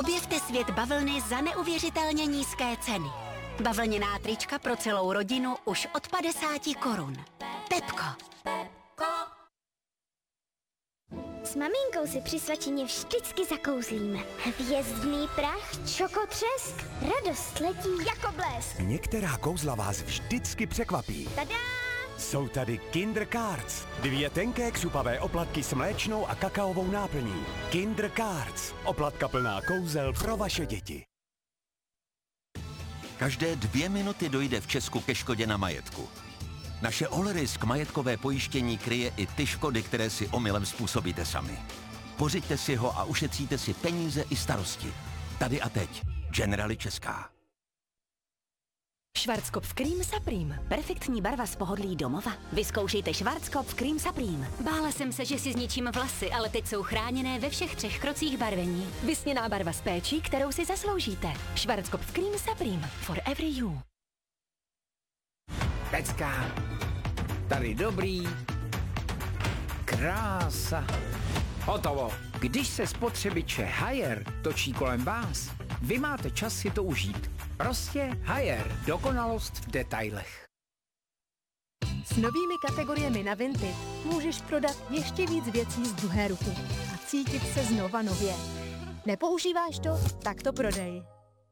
Objevte svět bavlny za neuvěřitelně nízké ceny. Bavlněná trička pro celou rodinu už od 50 korun. Pepko. S maminkou si při svačině vždycky zakouzlíme. Hvězdný prach, čokotřesk, radost letí jako blesk. Některá kouzla vás vždycky překvapí. Tada! Jsou tady Kinder Cards. 2 tenké křupavé oplatky s mléčnou a kakaovou náplní. Kinder Cards. Oplatka plná kouzel pro vaše děti. Každé 2 minuty dojde v Česku ke škodě na majetku. Naše Allrisk majetkové pojištění kryje i ty škody, které si omylem způsobíte sami. Pořiďte si ho a ušetříte si peníze i starosti. Tady a teď. Generali Česká. Schwarzkopf Cream Supreme. Perfektní barva z pohodlí domova. Vyzkoušejte Schwarzkopf Cream Supreme. Bála jsem se, že si zničím vlasy, ale teď jsou chráněné ve všech 3 krocích barvení. Vysněná barva s péčí, kterou si zasloužíte. Schwarzkopf Cream Supreme. For every you. Pecka. Tady dobrý. Krása. Hotovo. Když se spotřebiče Haier točí kolem vás, vy máte čas si to užít. Prostě Haier. Dokonalost v detailech. S novými kategoriemi na Vinted můžeš prodat ještě víc věcí z druhé ruky a cítit se znova nově. Nepoužíváš to? Tak to prodej.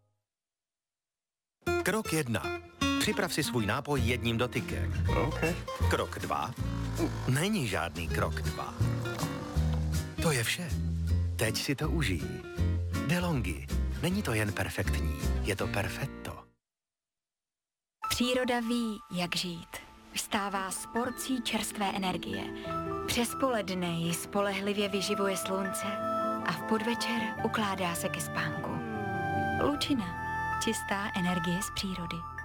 Krok 1. Připrav si svůj nápoj jedním dotykem. Okay. Krok 2. Není žádný krok 2. To je vše. Teď si to užij. DeLonghi. Není to jen perfektní, je to perfetto. Příroda ví, jak žít. Vstává s porcí čerstvé energie. Přes poledne ji spolehlivě vyživuje slunce a v podvečer ukládá se ke spánku. Lučina. Čistá energie z přírody.